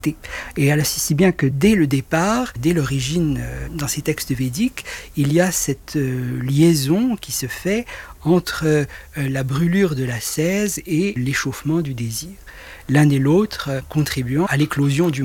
Et elle si bien que dès le départ, dès l'origine, dans ces textes védiques, il y a cette liaison qui se fait entre la brûlure de l'ascèse et l'échauffement du désir. L'un et l'autre contribuant à l'éclosion du